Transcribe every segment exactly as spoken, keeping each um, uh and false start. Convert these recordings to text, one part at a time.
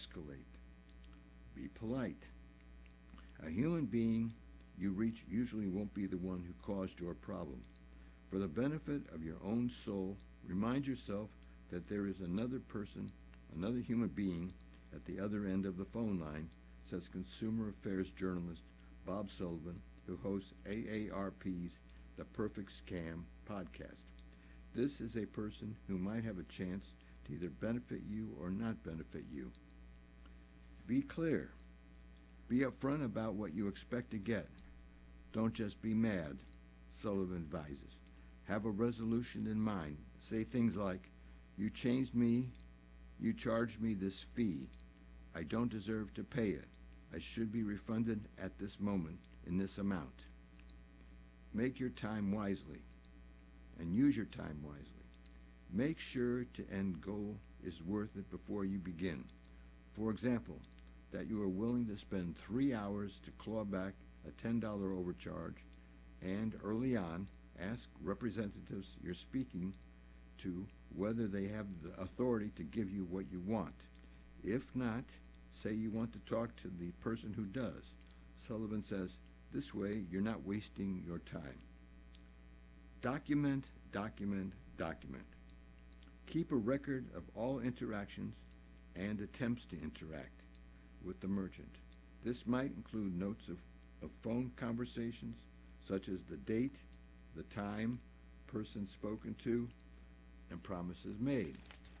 escalate. Be polite. A human being you reach usually won't be the one who caused your problem. For the benefit of your own soul, remind yourself that there is another person, another human being at the other end of the phone line, says consumer affairs journalist Bob Sullivan, who hosts A A R P's The Perfect Scam podcast. This is a person who might have a chance to either benefit you or not benefit you. Be clear. Be upfront about what you expect to get. Don't just be mad, Sullivan advises. Have a resolution in mind. Say things like, you changed me, you charged me this fee. I don't deserve to pay it. I should be refunded at this moment in this amount. Make your time wisely and use your time wisely. Make sure to end goal is worth it before you begin. For example, that you are willing to spend three hours to claw back a ten dollars overcharge, and early on, ask representatives you're speaking to whether they have the authority to give you what you want. If not, say you want to talk to the person who does. Sullivan says, this way you're not wasting your time. Document, document, document. Keep a record of all interactions and attempts to interact with the merchant. This might include notes of, of phone conversations, such as the date, the time, person spoken to, and promises made.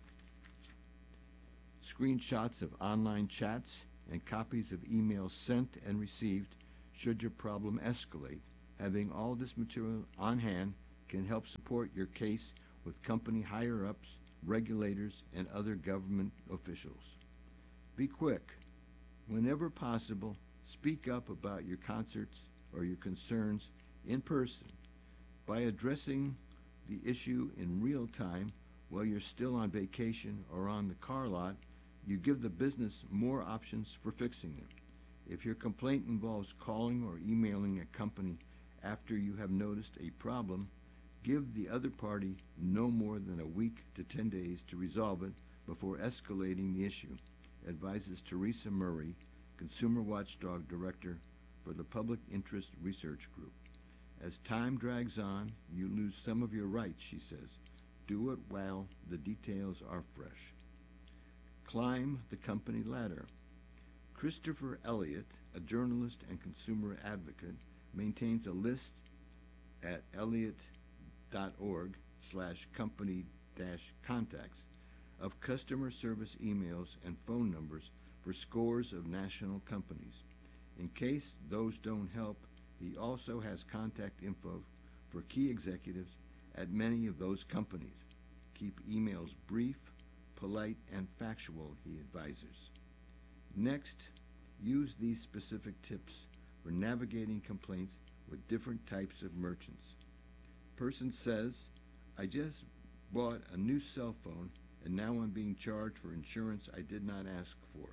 Screenshots of online chats and copies of emails sent and received should your problem escalate. Having all this material on hand can help support your case with company higher-ups, regulators, and other government officials. Be quick. Whenever possible, speak up about your concerts or your concerns in person. By addressing the issue in real time while you're still on vacation or on the car lot, you give the business more options for fixing them. If your complaint involves calling or emailing a company after you have noticed a problem, give the other party no more than a week to ten days to resolve it before escalating the issue, advises Teresa Murray, Consumer Watchdog Director for the Public Interest Research Group. As time drags on, you lose some of your rights, she says. Do it while the details are fresh. Climb the company ladder. Christopher Elliott, a journalist and consumer advocate, maintains a list at elliott.org slash company dash contacts of customer service emails and phone numbers for scores of national companies. In case those don't help, he also has contact info for key executives at many of those companies. Keep emails brief, polite, and factual, he advises. Next, use these specific tips for navigating complaints with different types of merchants. Person says, I just bought a new cell phone and now I'm being charged for insurance I did not ask for.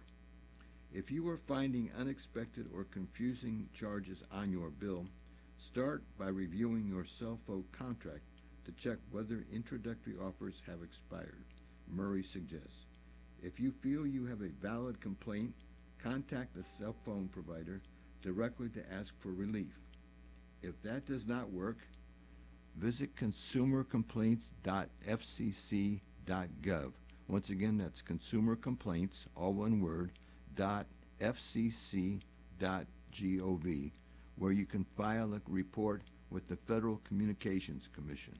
If you are finding unexpected or confusing charges on your bill, start by reviewing your cell phone contract to check whether introductory offers have expired, Murray suggests. If you feel you have a valid complaint, contact the cell phone provider directly to ask for relief. If that does not work, visit consumer complaints dot f c c dot gov. Once again, that's consumer complaints, all one word, dot f c c dot gov, where you can file a report with the Federal Communications Commission.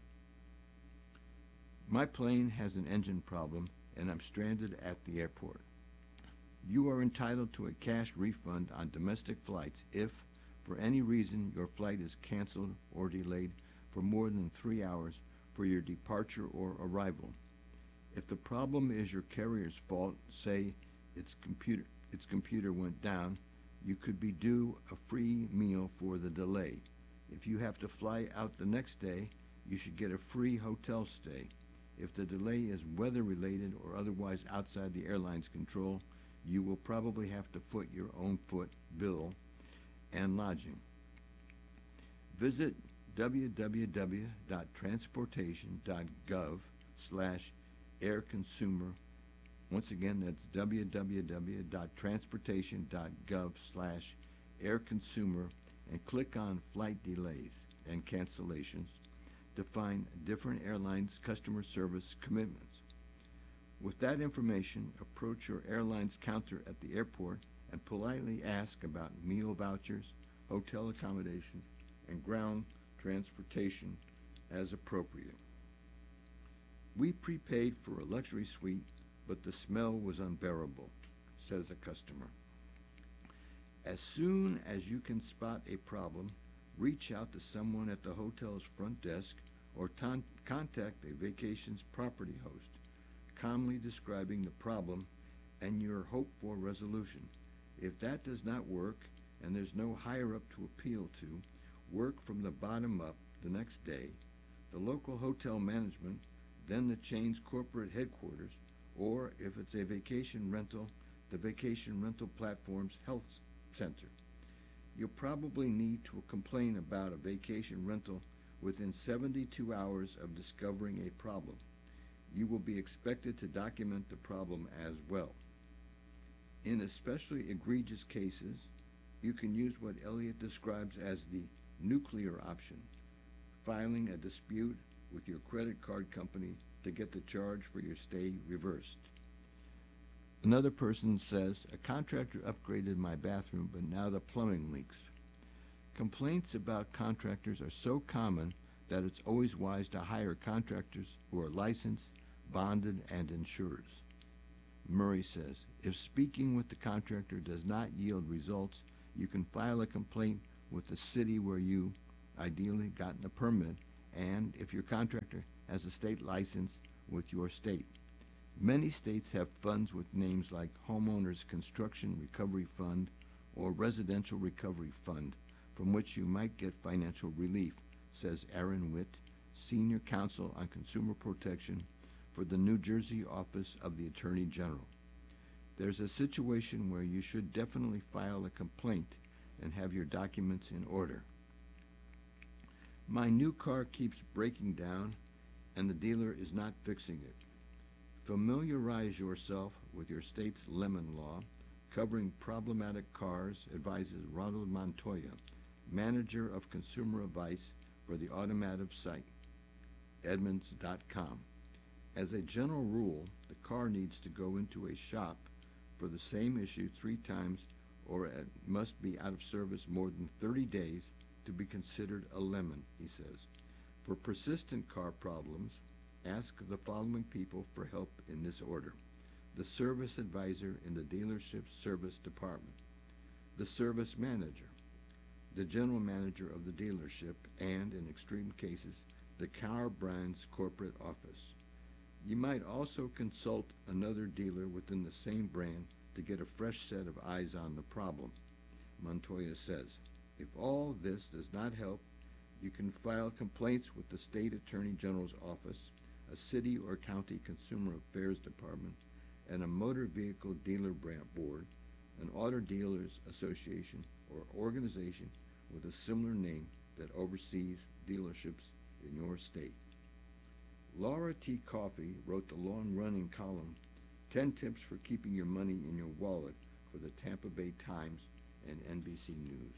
My plane has an engine problem and I'm stranded at the airport. You are entitled to a cash refund on domestic flights if, for any reason, your flight is canceled or delayed for more than three hours for your departure or arrival. If the problem is your carrier's fault, say its computer its computer went down, you could be due a free meal for the delay. If you have to fly out the next day, you should get a free hotel stay. If the delay is weather-related or otherwise outside the airline's control, you will probably have to foot your own foot bill and lodging. Visit w w w dot transportation dot gov slash air consumer Once again, that's www.transportation.gov slash air consumer and click on flight delays and cancellations to find different airlines' customer service commitments. With that information, approach your airline's counter at the airport and politely ask about meal vouchers, hotel accommodations, and ground transportation as appropriate. We prepaid for a luxury suite, but the smell was unbearable, says a customer. As soon as you can spot a problem, reach out to someone at the hotel's front desk or ton- contact a vacation's property host, calmly describing the problem and your hope for resolution. If that does not work and there's no higher up to appeal to, work from the bottom up the next day. The local hotel management, then the chain's corporate headquarters, or if it's a vacation rental, the vacation rental platform's health center. You'll probably need to complain about a vacation rental within seventy-two hours of discovering a problem. You will be expected to document the problem as well. In especially egregious cases, you can use what Elliott describes as the nuclear option, filing a dispute with your credit card company to get the charge for your stay reversed. Another person says, a contractor upgraded my bathroom, but now the plumbing leaks. Complaints about contractors are so common that it's always wise to hire contractors who are licensed, bonded, and insured. Murray says, if speaking with the contractor does not yield results, you can file a complaint with the city where you ideally gotten a permit, and if your contractor has a state license, with your state. Many states have funds with names like Homeowners Construction Recovery Fund or Residential Recovery Fund, from which you might get financial relief, says Aaron Witt, Senior Counsel on Consumer Protection for the New Jersey Office of the Attorney General. There's a situation where you should definitely file a complaint and have your documents in order. My new car keeps breaking down and the dealer is not fixing it. Familiarize yourself with your state's lemon law covering problematic cars, advises Ronald Montoya, manager of consumer advice for the automotive site, Edmunds dot com. As a general rule, the car needs to go into a shop for the same issue three times or it must be out of service more than thirty days to be considered a lemon, he says. For persistent car problems, ask the following people for help in this order. The service advisor in the dealership's service department, the service manager, the general manager of the dealership, and, in extreme cases, the car brand's corporate office. You might also consult another dealer within the same brand to get a fresh set of eyes on the problem. Montoya says, if all this does not help, you can file complaints with the State Attorney General's office, a city or county consumer affairs department, and a motor vehicle dealer brand board, an auto dealers association or organization with a similar name that oversees dealerships in your state. Laura T. Coffey wrote the long-running column, ten Tips for Keeping Your Money in Your Wallet for the Tampa Bay Times and N B C News.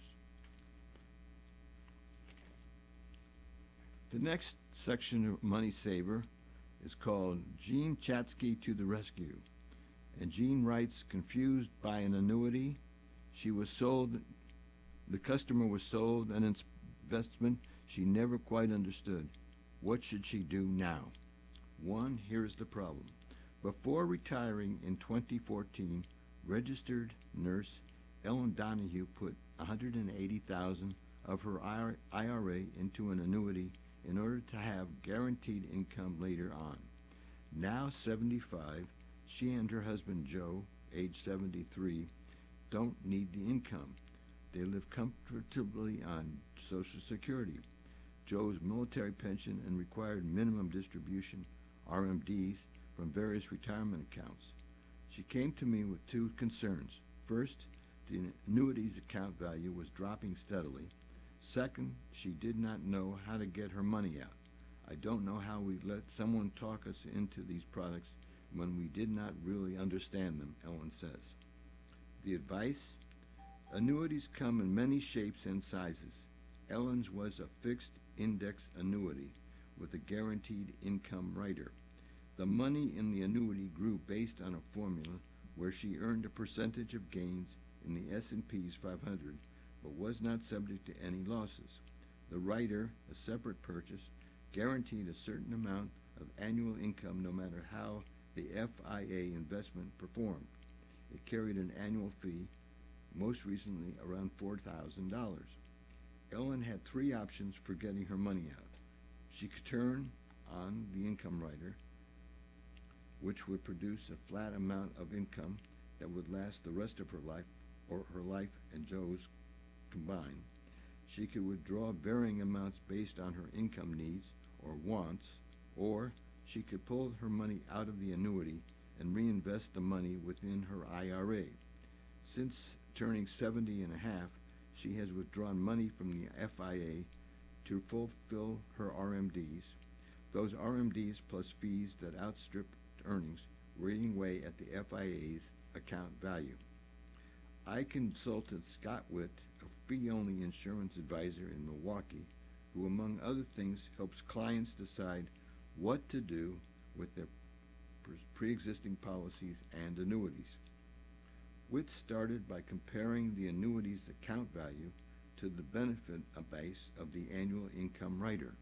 The next section of Money Saver is called Jean Chatzky to the Rescue. And Jean writes, confused by an annuity, she was sold, the customer was sold an investment she never quite understood. What should she do now? One, here's the problem. Before retiring in twenty fourteen, registered nurse Ellen Donahue put one hundred eighty thousand dollars of her I R A into an annuity in order to have guaranteed income later on. Now seventy-five, she and her husband Joe, age seventy-three, don't need the income. They live comfortably on Social Security, Joe's military pension, and required minimum distribution, R M Ds, from various retirement accounts. She came to me with two concerns. First, the annuity's account value was dropping steadily. Second, she did not know how to get her money out. I don't know how we let someone talk us into these products when we did not really understand them, Ellen says. The advice? Annuities come in many shapes and sizes. Ellen's was a fixed index annuity with a guaranteed income rider. The money in the annuity grew based on a formula where she earned a percentage of gains in the S and P's five hundred, but was not subject to any losses. The rider, a separate purchase, guaranteed a certain amount of annual income no matter how the F I A investment performed. It carried an annual fee, most recently around four thousand dollars. Ellen had three options for getting her money out. She could turn on the income rider, which would produce a flat amount of income that would last the rest of her life, or her life and Joe's combined. She could withdraw varying amounts based on her income needs or wants, or she could pull her money out of the annuity and reinvest the money within her I R A. Since turning seventy and a half, she has withdrawn money from the F I A to fulfill her R M Ds. Those R M Ds plus fees that outstrip earnings were eating away at the F I A's account value. I consulted Scott Witt, a fee-only insurance advisor in Milwaukee, who among other things helps clients decide what to do with their pre-existing policies and annuities. Witt started by comparing the annuity's account value to the benefit base of the annual income rider.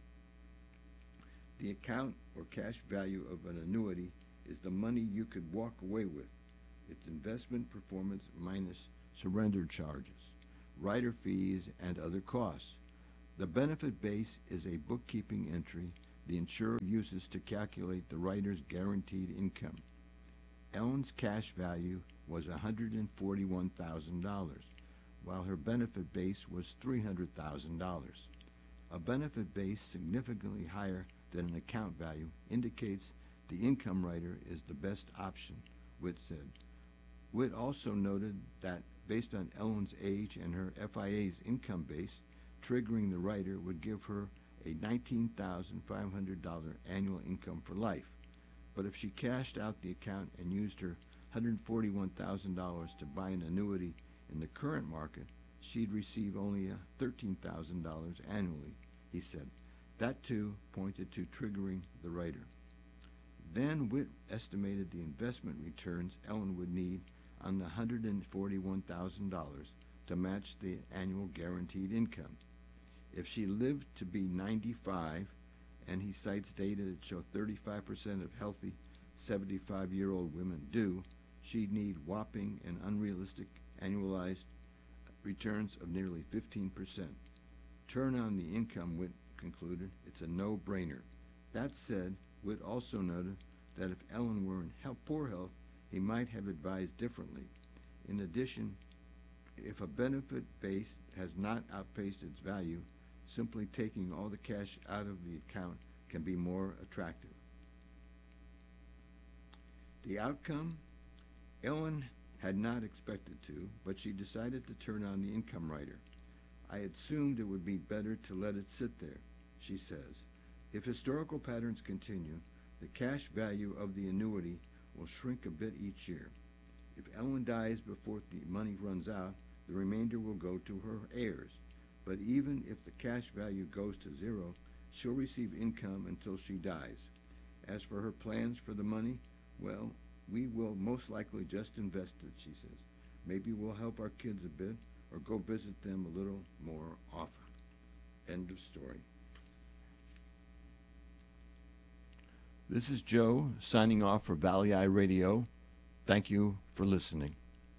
The account or cash value of an annuity is the money you could walk away with, its investment performance minus surrender charges, rider fees, and other costs. The benefit base is a bookkeeping entry the insurer uses to calculate the rider's guaranteed income. Ellen's cash value was one hundred forty-one thousand dollars, while her benefit base was three hundred thousand dollars. A benefit base significantly higher than an account value indicates the income rider is the best option, Witt said. Witt also noted that based on Ellen's age and her F I A's income base, triggering the rider would give her a nineteen thousand five hundred dollars annual income for life. But if she cashed out the account and used her one hundred forty-one thousand dollars to buy an annuity in the current market, she'd receive only thirteen thousand dollars annually, he said. That, too, pointed to triggering the rider. Then Witt estimated the investment returns Ellen would need on the one hundred forty-one thousand dollars to match the annual guaranteed income. If she lived to be ninety-five, and he cites data that show thirty-five percent of healthy seventy-five-year-old women do, she'd need whopping and unrealistic annualized returns of nearly fifteen percent. Turn on the income, Witt concluded. It's a no-brainer. That said, Witt also noted that if Ellen were in health, poor health, he might have advised differently. In addition, if a benefit base has not outpaced its value, simply taking all the cash out of the account can be more attractive. The outcome? Ellen had not expected to, but she decided to turn on the income rider. I assumed it would be better to let it sit there, she says. If historical patterns continue, the cash value of the annuity will shrink a bit each year. If Ellen dies before the money runs out, the remainder will go to her heirs. But even if the cash value goes to zero, she'll receive income until she dies. As for her plans for the money, well, we will most likely just invest it, she says. Maybe we'll help our kids a bit or go visit them a little more often. End of story. This is Joe signing off for Valley Eye Radio. Thank you for listening.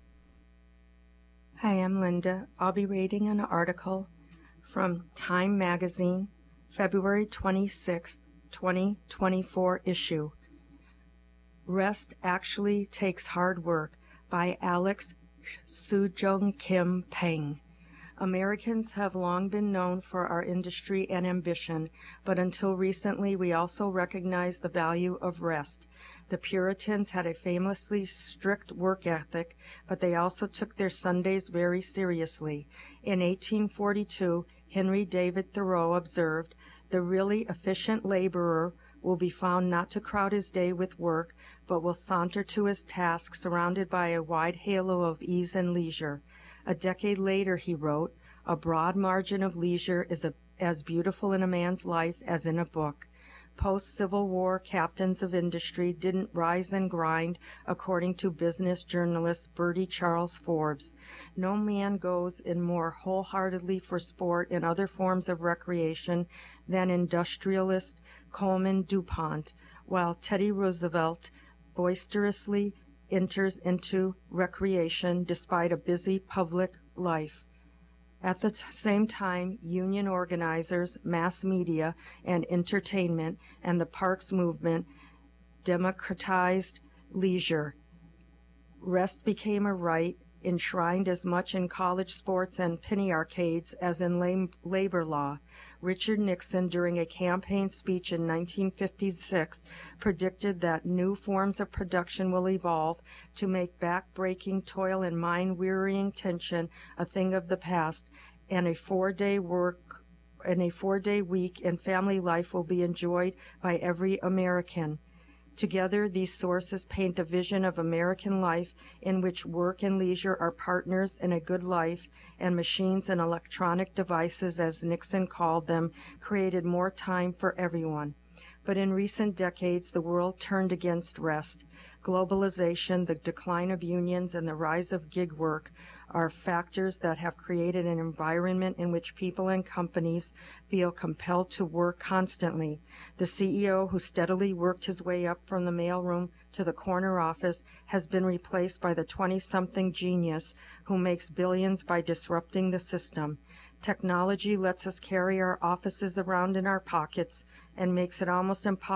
Hi, I'm Linda. I'll be reading an article from Time Magazine, February twenty-sixth, twenty twenty-four issue. Rest Actually Takes Hard Work by Alex Sujong Kim Peng. Americans have long been known for our industry and ambition, but until recently we also recognized the value of rest. The Puritans had a famously strict work ethic, but they also took their Sundays very seriously. In eighteen forty-two, Henry David Thoreau observed, "The really efficient laborer will be found not to crowd his day with work, but will saunter to his task surrounded by a wide halo of ease and leisure. A decade later, he wrote, "A broad margin of leisure is a, as beautiful in a man's life as in a book." Post-Civil War captains of industry didn't rise and grind, according to business journalist Bertie Charles Forbes. No man goes in more wholeheartedly for sport and other forms of recreation than industrialist Coleman DuPont, while Teddy Roosevelt boisterously enters into recreation despite a busy public life. At the t- same time, union organizers, mass media, and entertainment, and the parks movement democratized leisure. Rest became a right, enshrined as much in college sports and penny arcades as in lam- labor law. Richard Nixon, during a campaign speech in nineteen fifty-six, predicted that new forms of production will evolve to make back-breaking toil and mind-wearying tension a thing of the past, and a four-day work and a four-day week and family life will be enjoyed by every American. Together, these sources paint a vision of American life in which work and leisure are partners in a good life, and machines and electronic devices, as Nixon called them, created more time for everyone. But in recent decades, the world turned against rest. Globalization, the decline of unions, and the rise of gig work are factors that have created an environment in which people and companies feel compelled to work constantly. The C E O who steadily worked his way up from the mailroom to the corner office has been replaced by the twenty-something genius who makes billions by disrupting the system. Technology lets us carry our offices around in our pockets and makes it almost impossible